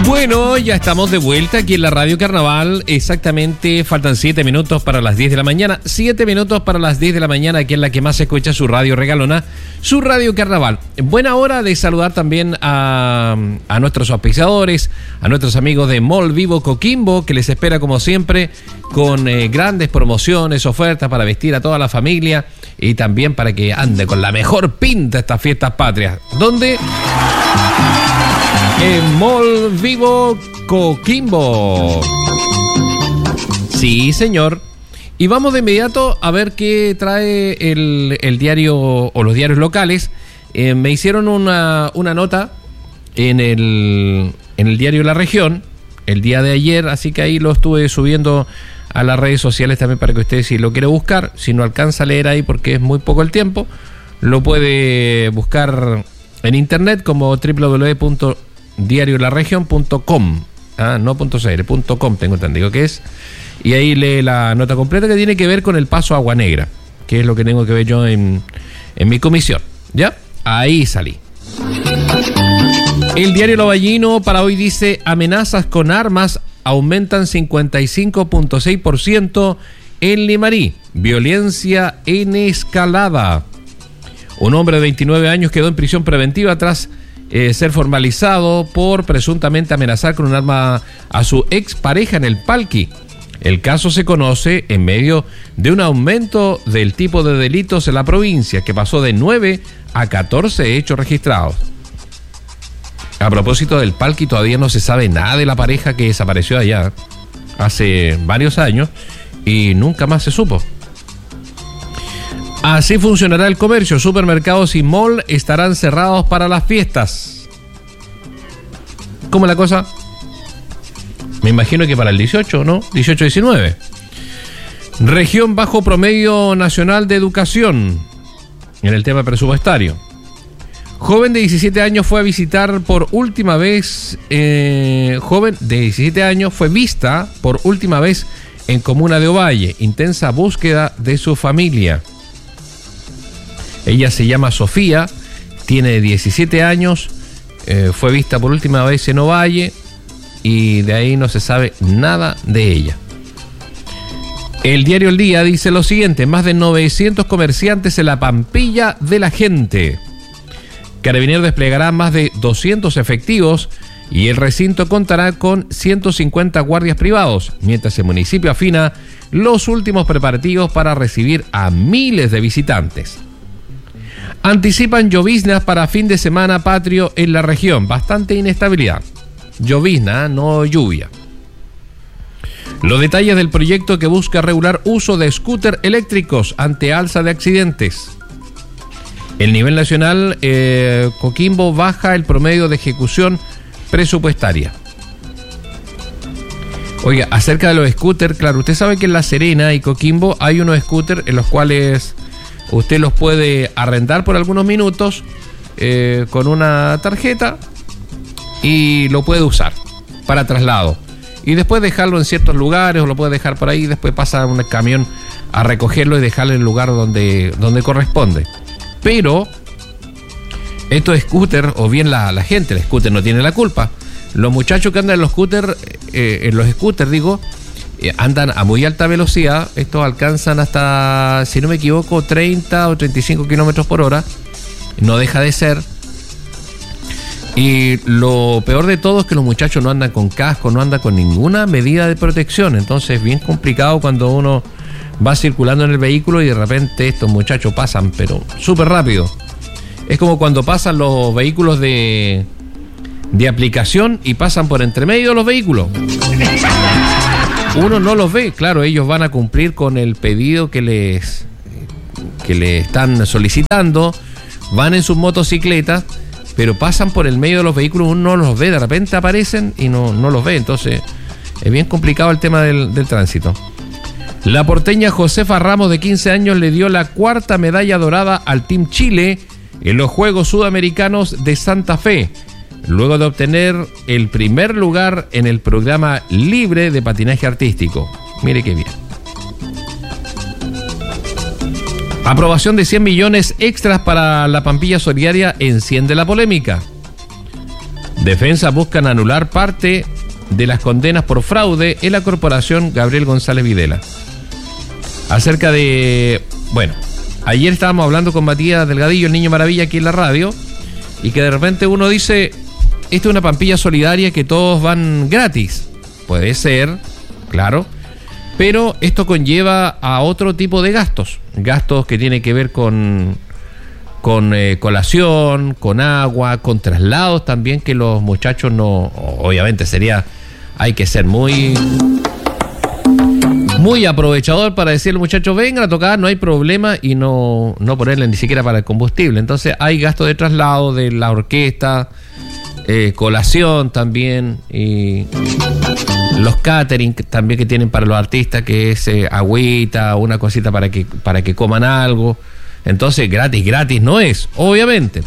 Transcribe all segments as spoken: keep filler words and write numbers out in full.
Bueno, ya estamos de vuelta aquí en la Radio Carnaval. Exactamente, faltan siete minutos para las diez de la mañana. siete minutos para las diez de la mañana, aquí en la que más se escucha su radio regalona, su Radio Carnaval. Buena hora de saludar también a, a nuestros auspiciadores, a nuestros amigos de Mall Vivo Coquimbo, que les espera como siempre con eh, grandes promociones, ofertas para vestir a toda la familia y también para que ande con la mejor pinta estas fiestas patrias. ¿Dónde? En Mall Vivo Coquimbo. Sí, señor. Y vamos de inmediato a ver qué trae el, el diario o los diarios locales. Eh, me hicieron una, una nota en el, en el diario La Región el día de ayer, así que ahí lo estuve subiendo a las redes sociales también para que usted, si lo quiere buscar, si no alcanza a leer ahí porque es muy poco el tiempo, lo puede buscar en internet como doble u doble u doble u punto diario la región punto com, ah, no .cr, punto .com tengo entendido que es, y ahí lee la nota completa que tiene que ver con el paso Agua Negra, que es lo que tengo que ver yo en, en mi comisión, ¿ya? Ahí salí. El diario Lavallino para hoy dice: amenazas con armas aumentan cincuenta y cinco punto seis por ciento en Limarí, violencia en escalada. Un hombre de veintinueve años quedó en prisión preventiva tras Eh, ser formalizado por presuntamente amenazar con un arma a su expareja en el Palqui. El caso se conoce en medio de un aumento del tipo de delitos en la provincia, que pasó de nueve a catorce hechos registrados. A propósito del Palqui, todavía no se sabe nada de la pareja que desapareció allá hace varios años y nunca más se supo. Así funcionará el comercio. Supermercados y mall estarán cerrados para las fiestas. ¿Cómo es la cosa? Me imagino que para el dieciocho, ¿no? dieciocho diecinueve. Región bajo promedio nacional de educación. En el tema presupuestario. Joven de diecisiete años fue a visitar por última vez... Eh, joven de diecisiete años fue vista por última vez en comuna de Ovalle. Intensa búsqueda de su familia. Ella se llama Sofía, tiene diecisiete años, eh, fue vista por última vez en Ovalle y de ahí no se sabe nada de ella. El diario El Día dice lo siguiente: más de novecientos comerciantes en la Pampilla de la Gente. Carabineros desplegará más de doscientos efectivos y el recinto contará con ciento cincuenta guardias privados, mientras el municipio afina los últimos preparativos para recibir a miles de visitantes. Anticipan lloviznas para fin de semana patrio en la región. Bastante inestabilidad. Llovizna, no lluvia. Los detalles del proyecto que busca regular uso de scooter eléctricos ante alza de accidentes. El nivel nacional, eh, Coquimbo baja el promedio de ejecución presupuestaria. Oiga, acerca de los scooters, claro, usted sabe que en La Serena y Coquimbo hay unos scooters en los cuales usted los puede arrendar por algunos minutos eh, con una tarjeta y lo puede usar para traslado. Y después dejarlo en ciertos lugares o lo puede dejar por ahí y después pasa un camión a recogerlo y dejarlo en el lugar donde, donde corresponde. Pero estos scooters, o bien la, la gente, el scooter no tiene la culpa. Los muchachos que andan en los scooters, eh, en los scooters digo, Eh, andan a muy alta velocidad. Estos alcanzan hasta, si no me equivoco, treinta o treinta y cinco kilómetros por hora. No deja de ser. Y lo peor de todo es que los muchachos no andan con casco, no andan con ninguna medida de protección. Entonces es bien complicado cuando uno va circulando en el vehículo y de repente estos muchachos pasan, pero súper rápido. Es como cuando pasan los vehículos de, de aplicación y pasan por entre medio de los vehículos. Uno no los ve, claro, ellos van a cumplir con el pedido que les, que le están solicitando, van en sus motocicletas, pero pasan por el medio de los vehículos, uno no los ve, de repente aparecen y no, no los ve, entonces es bien complicado el tema del, del tránsito. La porteña Josefa Ramos, de quince años, le dio la cuarta medalla dorada al Team Chile en los Juegos Sudamericanos de Santa Fe, luego de obtener el primer lugar en el programa libre de patinaje artístico. Mire qué bien. Aprobación de cien millones extras para la Pampilla Solidaria enciende la polémica. Defensas buscan anular parte de las condenas por fraude en la corporación Gabriel González Videla. Acerca de... Bueno, ayer estábamos hablando con Matías Delgadillo, el Niño Maravilla, aquí en la radio, y que de repente uno dice, esta es una pampilla solidaria que todos van gratis. Puede ser, claro, pero esto conlleva a otro tipo de gastos, gastos que tienen que ver con, con eh, colación, con agua, con traslados también, que los muchachos no, obviamente sería, hay que ser muy... Muy aprovechador para decirle, muchachos, vengan a tocar, no hay problema, y no, no ponerle ni siquiera para el combustible. Entonces hay gasto de traslado de la orquesta, eh, colación también, y los catering también que tienen para los artistas, que es eh, agüita, una cosita para que, para que coman algo. Entonces gratis, gratis no es, obviamente.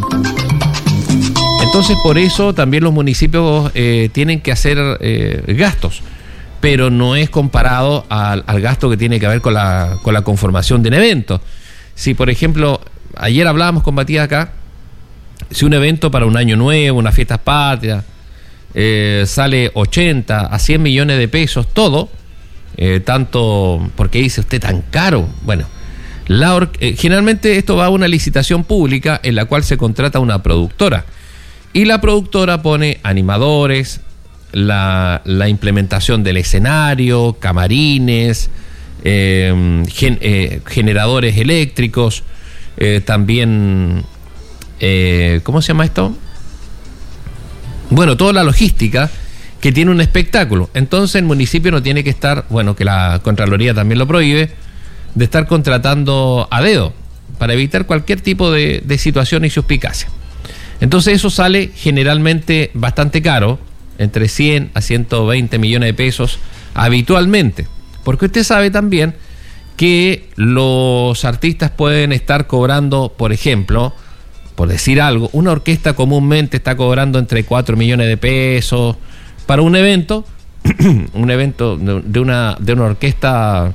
Entonces por eso también los municipios eh, tienen que hacer eh, gastos, pero no es comparado al, al gasto que tiene que ver con la, con la conformación de un evento. Si, por ejemplo, ayer hablábamos con Matías acá, si un evento para un año nuevo, unas fiestas patrias, eh, sale ochenta a cien millones de pesos, todo, eh, tanto, ¿por qué dice usted tan caro? Bueno, la or- eh, generalmente esto va a una licitación pública en la cual se contrata una productora, y la productora pone animadores, La, la implementación del escenario, camarines, eh, gen, eh, generadores eléctricos, eh, también, eh, ¿cómo se llama esto? Bueno, toda la logística que tiene un espectáculo. Entonces el municipio no tiene que estar, bueno, que la Contraloría también lo prohíbe, de estar contratando a dedo para evitar cualquier tipo de, de situación y suspicacia. Entonces eso sale generalmente bastante caro, entre cien a ciento veinte millones de pesos habitualmente, porque usted sabe también que los artistas pueden estar cobrando, por ejemplo, por decir algo, una orquesta comúnmente está cobrando entre cuatro millones de pesos para un evento, un evento de una, de una orquesta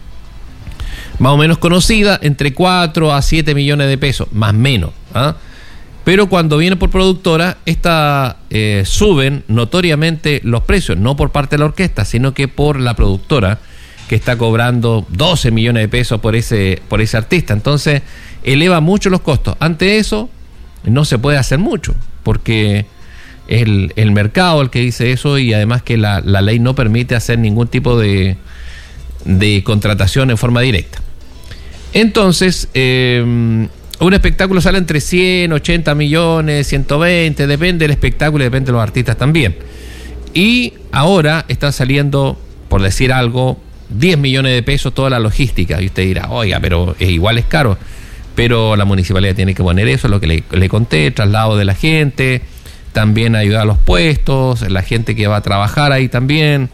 más o menos conocida, entre cuatro a siete millones de pesos, más o menos, ¿ah? Pero cuando viene por productora, esta eh, suben notoriamente los precios, no por parte de la orquesta, sino que por la productora, que está cobrando doce millones de pesos por ese, por ese artista. Entonces, eleva mucho los costos. Ante eso, no se puede hacer mucho, porque es el, el mercado el que dice eso, y además que la, la ley no permite hacer ningún tipo de, de contratación en forma directa. Entonces, eh, un espectáculo sale entre cien, ochenta millones, ciento veinte, depende del espectáculo y depende de los artistas también. Y ahora están saliendo, por decir algo, diez millones de pesos toda la logística. Y usted dirá, oiga, pero es igual es caro. Pero la municipalidad tiene que poner eso, lo que le, le conté, traslado de la gente, también ayudar a los puestos, la gente que va a trabajar ahí también.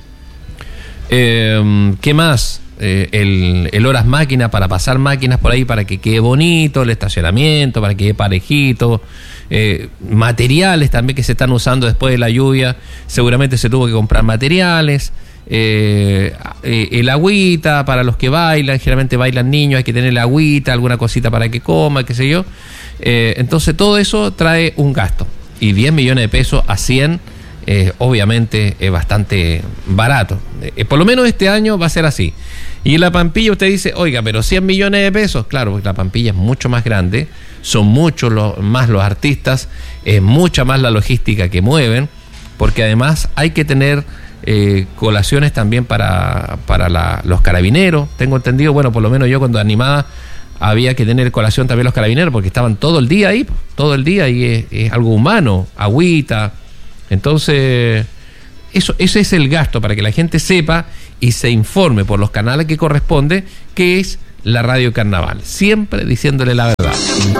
Eh, ¿Qué más? Eh, el, el horas máquina para pasar máquinas por ahí para que quede bonito, el estacionamiento, para que quede parejito, eh, materiales también que se están usando después de la lluvia, seguramente se tuvo que comprar materiales, eh, eh, el agüita para los que bailan, generalmente bailan niños, hay que tener la agüita, alguna cosita para que coma, qué sé yo, eh, entonces todo eso trae un gasto, y diez millones de pesos a cien Eh, obviamente es bastante barato. Eh, por lo menos este año va a ser así. Y en la Pampilla usted dice, oiga, pero cien millones de pesos. Claro, porque la Pampilla es mucho más grande, son muchos los, más los artistas, es mucha más la logística que mueven, porque además hay que tener eh, colaciones también para, para la, los carabineros. Tengo entendido, bueno, por lo menos yo cuando animaba había que tener colación también los carabineros, porque estaban todo el día ahí, todo el día, y es, es algo humano, agüita. Entonces, eso, ese es el gasto, para que la gente sepa y se informe por los canales que corresponde, que es la Radio Carnaval, siempre diciéndole la verdad.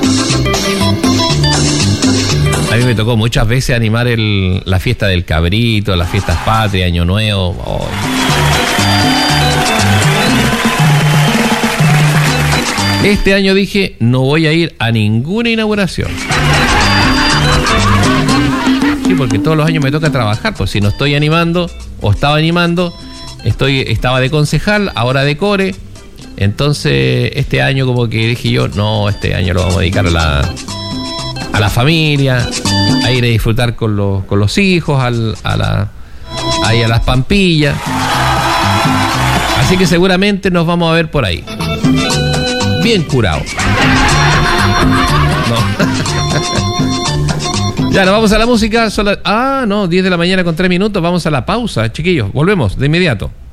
A mí me tocó muchas veces animar el, la fiesta del cabrito, las fiestas patrias, Año Nuevo. Oh. Este año dije, no voy a ir a ninguna inauguración. Sí, porque todos los años me toca trabajar, pues si no estoy animando, o estaba animando, estoy, estaba de concejal, ahora de core. Entonces, este año como que dije yo, no, este año lo vamos a dedicar a la, a la familia, a ir a disfrutar con los, con los hijos, al, a, la, ahí a las Pampillas. Así que seguramente nos vamos a ver por ahí. Bien curado. No. Ya, nos vamos a la música. Son las... Ah, no, diez de la mañana con tres minutos. Vamos a la pausa, chiquillos. Volvemos de inmediato.